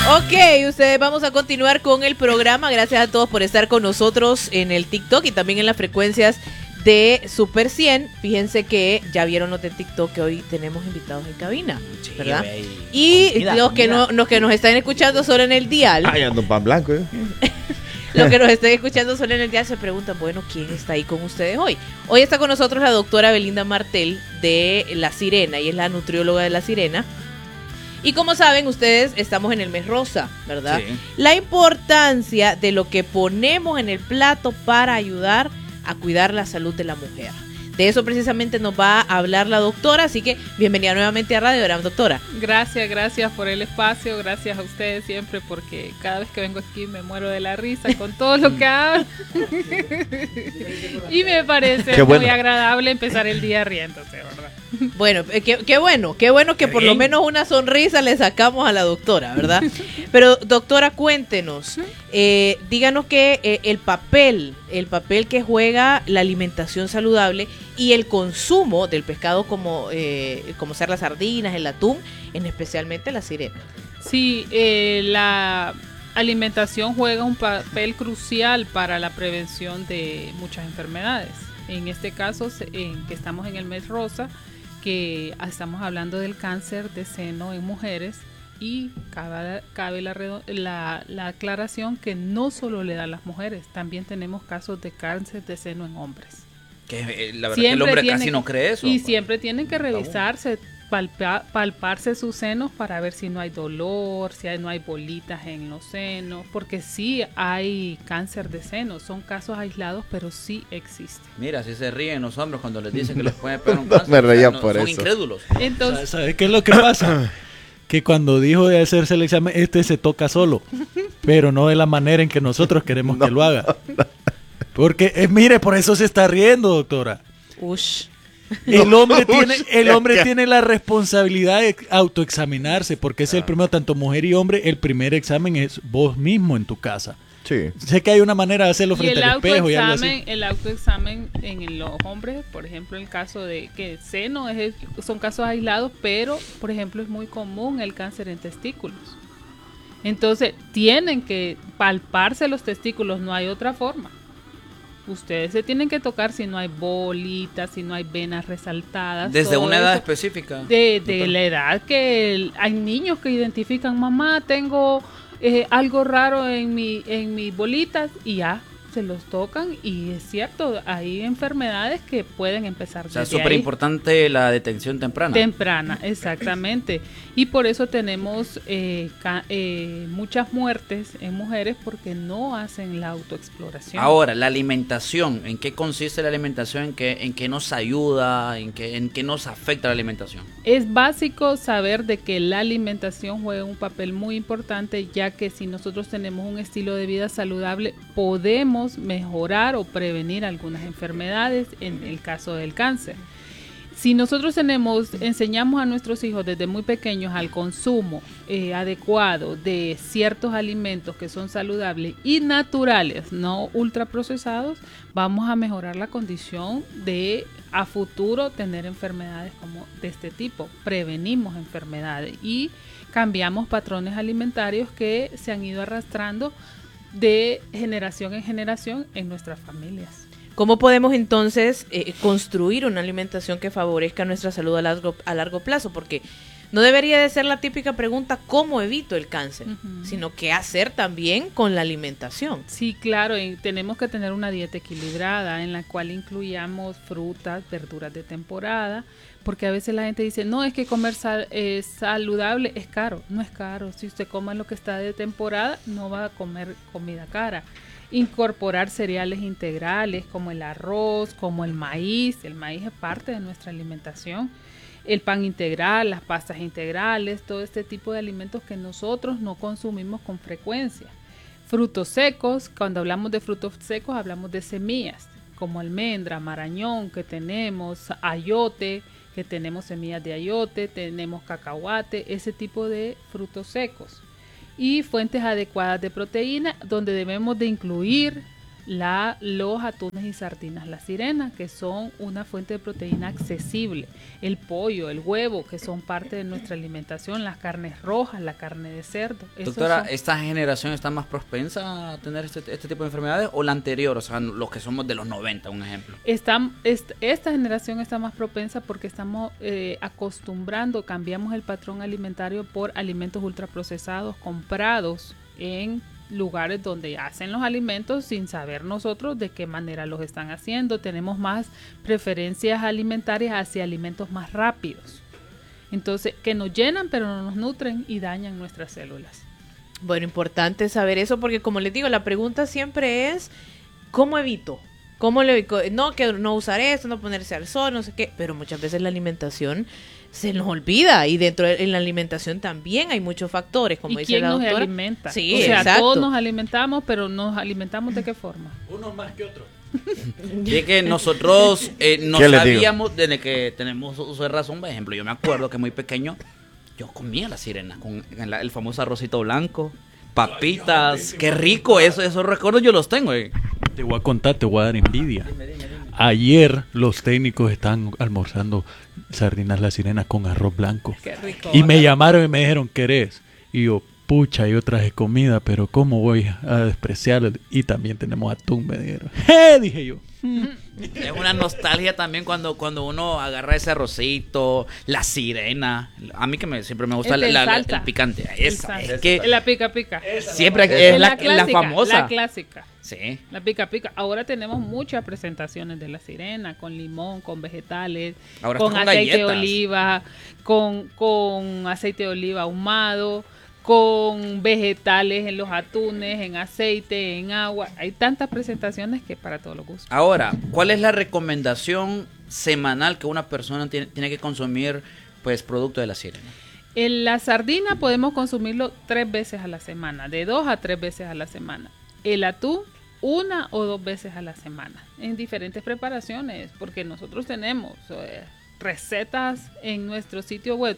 Ok, ustedes vamos a continuar con el programa. Gracias a todos por estar con nosotros en el TikTok y también en las frecuencias de Super 100. Fíjense que ya vieron los de TikTok que hoy tenemos invitados en cabina, ¿verdad? Y los que nos están escuchando solo en el dial. Ay, ando un pan blanco, Los que nos estén escuchando solo en el dial se preguntan, bueno, ¿quién está ahí con ustedes hoy? Hoy está con nosotros la doctora Belinda Martel de La Sirena, y es la nutrióloga de La Sirena. Y como saben, ustedes estamos en el mes rosa, ¿verdad? Sí. La importancia de lo que ponemos en el plato para ayudar a cuidar la salud de la mujer. De eso precisamente nos va a hablar la doctora, así que bienvenida nuevamente a Radio Gram, doctora. Gracias por el espacio, gracias a ustedes siempre, porque cada vez que vengo aquí me muero de la risa con todo lo que hablan. Y me parece muy agradable empezar el día riéndose, ¿verdad? Bueno, qué bueno que por lo menos una sonrisa le sacamos a la doctora, ¿verdad? Pero doctora, cuéntenos, díganos que el papel que juega la alimentación saludable y el consumo del pescado como ser las sardinas, el atún, en especialmente la sirena. Sí, la alimentación juega un papel crucial para la prevención de muchas enfermedades. En este caso, que estamos en el mes rosa, que estamos hablando del cáncer de seno en mujeres, y cabe la aclaración que no solo le da a las mujeres, también tenemos casos de cáncer de seno en hombres. Que la verdad que el hombre casi no cree eso. Y siempre tienen que revisarse, palparse sus senos para ver si no hay dolor, si no hay bolitas en los senos, porque sí hay cáncer de seno, son casos aislados, pero sí existe. Mira, si se ríen los hombres cuando les dicen que les pueden pegar un cáncer. Me reía por son eso. Incrédulos. Entonces, ¿sabes qué es lo que pasa? Que cuando dijo de hacerse el examen, se toca solo, pero no de la manera en que nosotros queremos que lo haga. Porque, mire, por eso se está riendo, doctora. Ush. El hombre tiene la responsabilidad de autoexaminarse, porque es el primero, tanto mujer y hombre, el primer examen es vos mismo en tu casa. Sí. Sé que hay una manera de hacerlo frente al espejo y algo así. El autoexamen en los hombres, por ejemplo, el caso de que seno son casos aislados, pero, por ejemplo, es muy común el cáncer en testículos. Entonces, tienen que palparse los testículos, no hay otra forma. Ustedes se tienen que tocar si no hay bolitas, si no hay venas resaltadas. ¿Desde una edad específica? De la edad que hay niños que identifican, mamá, tengo algo raro en mis bolitas, y ya se los tocan, y es cierto, hay enfermedades que pueden empezar. O sea, es súper importante la detección temprana. Temprana, exactamente. Y por eso tenemos muchas muertes en mujeres porque no hacen la autoexploración. Ahora, la alimentación, ¿en qué consiste la alimentación? ¿En qué nos ayuda? ¿En qué nos afecta la alimentación? Es básico saber de que la alimentación juega un papel muy importante, ya que si nosotros tenemos un estilo de vida saludable, podemos mejorar o prevenir algunas enfermedades, en el caso del cáncer. Si nosotros enseñamos a nuestros hijos desde muy pequeños al consumo adecuado de ciertos alimentos que son saludables y naturales, no ultraprocesados, vamos a mejorar la condición de a futuro tener enfermedades como de este tipo. Prevenimos enfermedades y cambiamos patrones alimentarios que se han ido arrastrando de generación en generación en nuestras familias. ¿Cómo podemos entonces construir una alimentación que favorezca nuestra salud a largo plazo? Porque no debería de ser la típica pregunta ¿cómo evito el cáncer? Sino qué hacer también con la alimentación. Sí, claro, y tenemos que tener una dieta equilibrada en la cual incluyamos frutas, verduras de temporada, porque a veces la gente dice, no, es que comer saludable es caro. No es caro, si usted come lo que está de temporada, no va a comer comida cara. Incorporar cereales integrales como el arroz, como el maíz es parte de nuestra alimentación, el pan integral, las pastas integrales, todo este tipo de alimentos que nosotros no consumimos con frecuencia. Frutos secos, cuando hablamos de frutos secos hablamos de semillas, como almendra, marañón que tenemos, ayote, que tenemos semillas de ayote, tenemos cacahuate, ese tipo de frutos secos. Y fuentes adecuadas de proteína, donde debemos de incluir los atunes y sardinas La Sirena, que son una fuente de proteína accesible. El pollo, el huevo, que son parte de nuestra alimentación, las carnes rojas, la carne de cerdo. Doctora, ¿esta generación está más propensa a tener este tipo de enfermedades o la anterior? O sea, los que somos de los 90, un ejemplo. Esta generación está más propensa porque estamos acostumbrando, cambiamos el patrón alimentario por alimentos ultraprocesados comprados en lugares donde hacen los alimentos sin saber nosotros de qué manera los están haciendo. Tenemos más preferencias alimentarias hacia alimentos más rápidos. Entonces, que nos llenan pero no nos nutren y dañan nuestras células. Bueno, importante saber eso porque como les digo, la pregunta siempre es ¿cómo evito? ¿Cómo le evito? No, que no usar esto, no ponerse al sol, no sé qué, pero muchas veces la alimentación se nos olvida y dentro de la alimentación también hay muchos factores, como dice la doctora. ¿Quién nos alimenta? Sí, o sea, exacto. todos nos alimentamos, pero ¿nos alimentamos de qué forma? Unos más que otros. Y es que nosotros no sabíamos desde que tenemos uso de razón. Por ejemplo, yo me acuerdo que muy pequeño yo comía La Sirena con el famoso arrocito blanco, papitas. Qué rico eso, esos recuerdos yo los tengo. Te voy a contar, te voy a dar envidia. Ayer los técnicos están almorzando sardinas La Sirena con arroz blanco. Qué rico. Y me llamaron y me dijeron, ¿querés? Y yo, pucha, yo traje comida, pero ¿cómo voy a despreciarlo? Y también tenemos atún, me dijeron. Dije yo. Es una nostalgia también cuando uno agarra ese arrocito, La Sirena. A mí que siempre me gusta el picante. Esa, es que la pica pica. Siempre es la famosa. La clásica. Sí. La pica pica. Ahora tenemos muchas presentaciones de La Sirena, con limón, con vegetales, ahora con aceite de galletas. oliva, con aceite de oliva ahumado, con vegetales en los atunes, en aceite, en agua. Hay tantas presentaciones que para todos los gustos. Ahora, ¿cuál es la recomendación semanal que una persona tiene que consumir, pues, producto de La Sirena? La sardina podemos consumirlo 3 veces a la semana, de 2 a 3 veces a la semana. El atún, 1 o 2 veces a la semana, en diferentes preparaciones, porque nosotros tenemos recetas en nuestro sitio web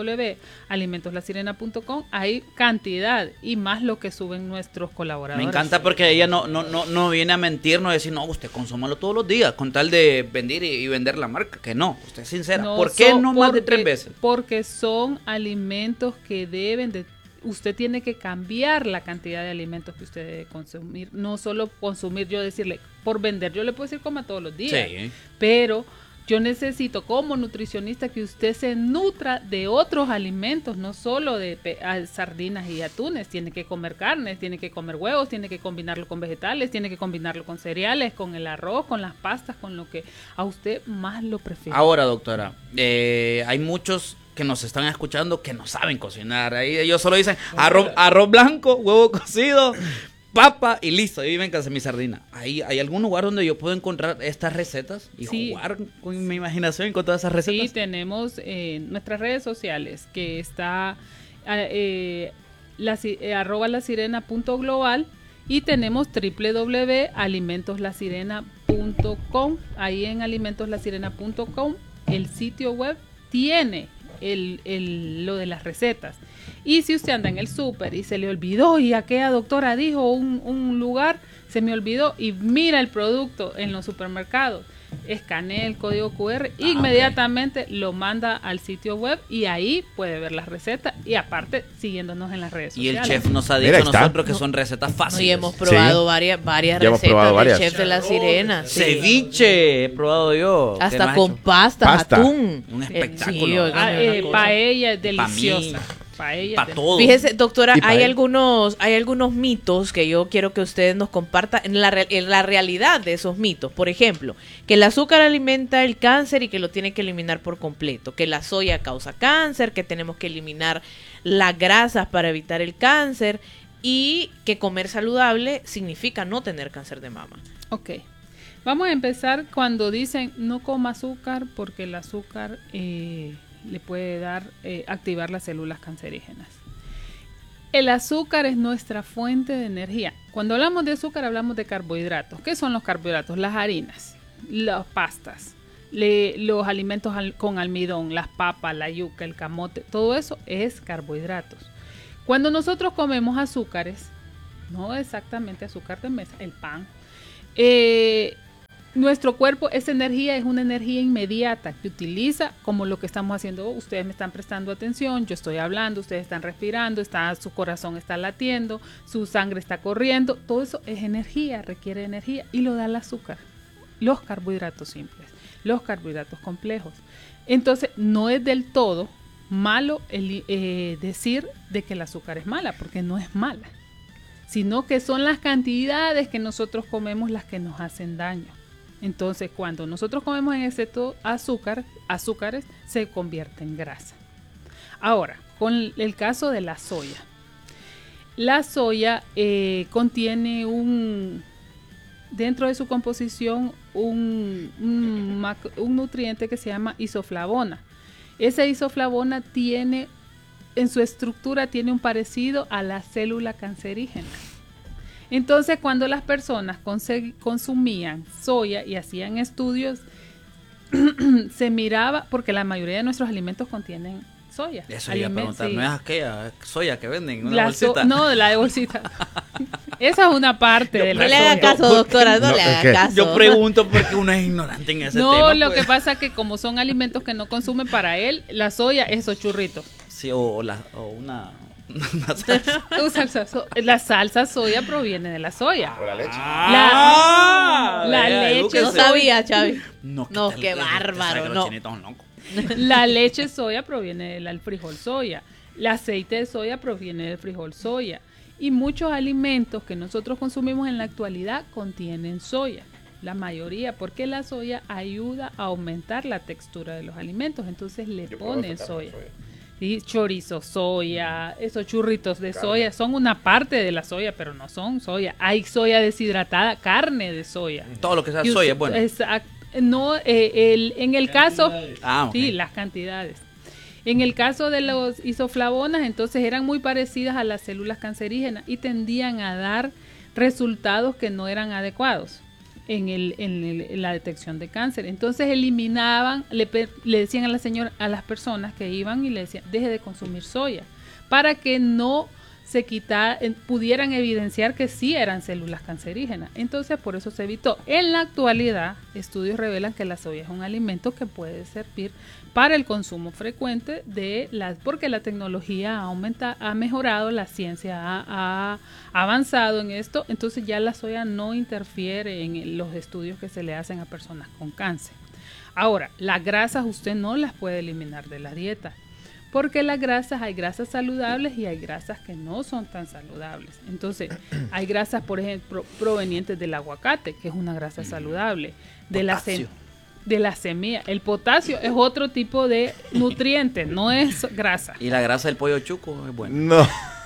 www.alimentoslacirena.com. Hay cantidad y más lo que suben nuestros colaboradores. Me encanta porque ella no viene a mentirnos y decir, no, usted consúmalo todos los días con tal de vender y vender la marca, que no, usted es sincera. No, ¿Por qué no más de 3 veces? Porque son alimentos que deben de... Usted tiene que cambiar la cantidad de alimentos que usted debe consumir. No solo consumir, yo decirle, por vender, yo le puedo decir coma todos los días. Sí. Pero yo necesito como nutricionista que usted se nutra de otros alimentos, no solo de sardinas y atunes. Tiene que comer carnes, tiene que comer huevos, tiene que combinarlo con vegetales, tiene que combinarlo con cereales, con el arroz, con las pastas, con lo que a usted más lo prefiere. Ahora, doctora, hay muchos que nos están escuchando que no saben cocinar. Ahí ellos solo dicen arroz blanco, huevo cocido, papa y listo. Y viven casi mi sardina. ¿Hay algún lugar donde yo puedo encontrar estas recetas y jugar con mi imaginación con todas esas recetas? Sí, tenemos nuestras redes sociales que está @lasirena.global y tenemos www.alimentoslacirena.com. Ahí en alimentoslacirena.com el sitio web tiene lo de las recetas. Y si usted anda en el súper y se le olvidó y aquella doctora dijo un lugar, se me olvidó y mira el producto en los supermercados, escanea el código QR, inmediatamente lo manda al sitio web y ahí puede ver las recetas y aparte siguiéndonos en las redes y sociales. el chef nos ha dicho a nosotros que son recetas fáciles. Y hemos probado varias recetas del chef de La Sirena. Sí. Ceviche he probado yo. Hasta con pasta, atún. Un espectáculo. Sí, oigan, paella es deliciosa. Para todo. Fíjese, doctora, hay algunos mitos que yo quiero que ustedes nos compartan en la realidad de esos mitos. Por ejemplo, que el azúcar alimenta el cáncer y que lo tiene que eliminar por completo, que la soya causa cáncer, que tenemos que eliminar las grasas para evitar el cáncer y que comer saludable significa no tener cáncer de mama. Ok. Vamos a empezar cuando dicen no coma azúcar porque el azúcar le puede activar las células cancerígenas. El azúcar es nuestra fuente de energía. Cuando hablamos de azúcar hablamos de carbohidratos. ¿Qué son los carbohidratos? Las harinas, las pastas, los alimentos con almidón, las papas, la yuca, el camote, todo eso es carbohidratos. Cuando nosotros comemos azúcares, no exactamente azúcar de mesa, el pan, nuestro cuerpo, esa energía es una energía inmediata que utiliza como lo que estamos haciendo. Ustedes me están prestando atención, yo estoy hablando, ustedes están respirando, su corazón está latiendo, su sangre está corriendo. Todo eso es energía, requiere energía y lo da el azúcar, los carbohidratos simples, los carbohidratos complejos. Entonces, no es del todo malo decir de que el azúcar es mala, porque no es mala, sino que son las cantidades que nosotros comemos las que nos hacen daño. Entonces, cuando nosotros comemos en exceso azúcares, se convierte en grasa. Ahora, con el caso de la soya. La soya contiene dentro de su composición un nutriente que se llama isoflavona. Esa isoflavona en su estructura tiene un parecido a la célula cancerígena. Entonces, cuando las personas consumían soya y hacían estudios, se miraba, porque la mayoría de nuestros alimentos contienen soya. Eso iba a preguntar, sí. ¿No es aquella soya que venden? ¿Una bolsita? No, la de bolsita. Esa es una parte de la soya. No le haga caso, doctora, no le haga caso. Yo pregunto porque uno es ignorante en ese tema. No, lo que pasa es que como son alimentos que no consume para él, la soya es esos churritos. Sí, o una salsa. La salsa soya proviene de la soya. O la leche. La leche. No sabía, Chavi. No, qué bárbaro. No. La leche soya proviene del frijol soya. El aceite de soya proviene del frijol soya. Y muchos alimentos que nosotros consumimos en la actualidad contienen soya. La mayoría, porque la soya ayuda a aumentar la textura de los alimentos. Entonces le ponen soya. ¿Sí? Chorizo, soya, esos churritos de soya son una parte de la soya, pero no son soya. Hay soya deshidratada, carne de soya. Todo lo que sea soya es bueno. No, en el caso, okay. Sí, las cantidades. En el caso de los isoflavonas, entonces eran muy parecidas a las células cancerígenas y tendían a dar resultados que no eran adecuados en la detección de cáncer. Entonces eliminaban, le decían a las personas que iban y le decían, deje de consumir soya, para que no pudieran evidenciar que sí eran células cancerígenas. Entonces por eso se evitó. En la actualidad, estudios revelan que la soya es un alimento que puede servir para el consumo frecuente porque la tecnología ha mejorado, la ciencia ha avanzado en esto, entonces ya la soya no interfiere en los estudios que se le hacen a personas con cáncer. Ahora, las grasas usted no las puede eliminar de la dieta, porque hay grasas saludables y hay grasas que no son tan saludables. Entonces, hay grasas, por ejemplo, provenientes del aguacate, que es una grasa saludable, de la semilla. El potasio es otro tipo de nutriente, no es grasa. ¿Y la grasa del pollo chuco es buena? No.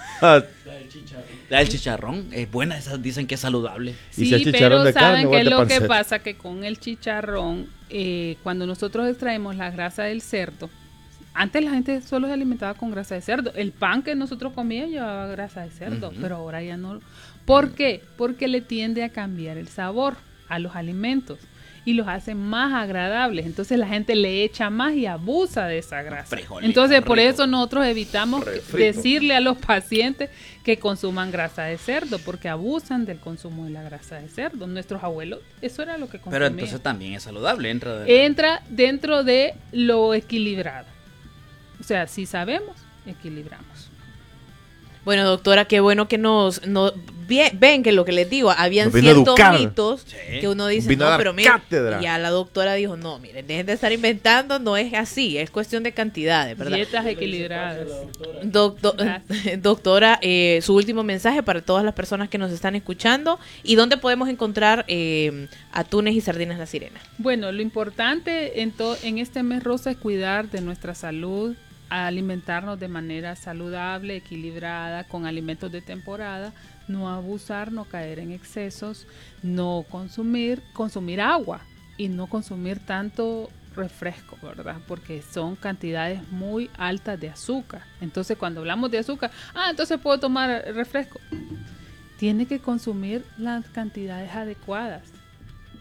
La del chicharrón es buena, esas dicen que es saludable. Sí, pero ¿saben qué es lo que pasa? Que con el chicharrón, cuando nosotros extraemos la grasa del cerdo, antes la gente solo se alimentaba con grasa de cerdo. El pan que nosotros comíamos llevaba grasa de cerdo, pero ahora ya no. ¿Por qué? Porque le tiende a cambiar el sabor a los alimentos y los hace más agradables. Entonces la gente le echa más y abusa de esa grasa. Entonces por eso nosotros evitamos decirle a los pacientes que consuman grasa de cerdo, porque abusan del consumo de la grasa de cerdo. Nuestros abuelos, eso era lo que consumían. Pero entonces también es saludable, entra dentro de lo equilibrado. O sea, si sabemos, equilibramos. Bueno, doctora, qué bueno que ven que lo que les digo, habían ciertos mitos que uno dice, no, pero mira, y ya la doctora dijo, no, miren, dejen de estar inventando, no es así, es cuestión de cantidades, ¿verdad? Dietas equilibradas. Doctora, su último mensaje para todas las personas que nos están escuchando y dónde podemos encontrar atunes y sardinas La Sirena. Bueno, lo importante en este mes rosa es cuidar de nuestra salud, alimentarnos de manera saludable, equilibrada, con alimentos de temporada, no abusar, no caer en excesos, no consumir agua y no consumir tanto refresco, ¿verdad? Porque son cantidades muy altas de azúcar. Entonces, cuando hablamos de azúcar, entonces puedo tomar refresco. Tiene que consumir las cantidades adecuadas.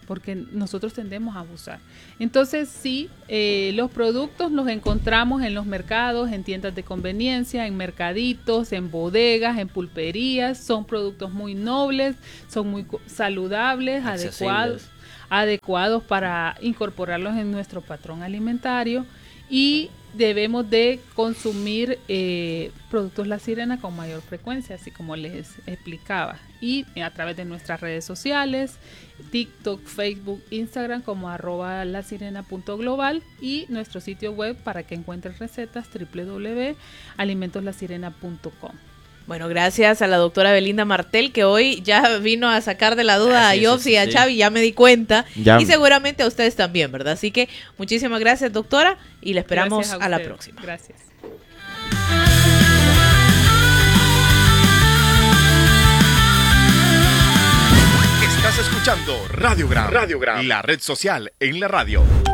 porque nosotros tendemos a abusar. Entonces sí, los productos los encontramos en los mercados, en tiendas de conveniencia, en mercaditos, en bodegas, en pulperías. Son productos muy nobles, son muy saludables, adecuados para incorporarlos en nuestro patrón alimentario, y debemos de consumir productos La Sirena con mayor frecuencia, así como les explicaba, y a través de nuestras redes sociales, TikTok, Facebook, Instagram como @lasirena.global, y nuestro sitio web para que encuentren recetas www.alimentoslacirena.com. Bueno, gracias a la doctora Belinda Martel, que hoy ya vino a sacar de la duda a Jobs y a Xavi, ya me di cuenta, y seguramente a ustedes también, ¿verdad? Así que muchísimas gracias, doctora, y la esperamos a la próxima. Gracias. Estás escuchando Radio Gram, la red social en la radio.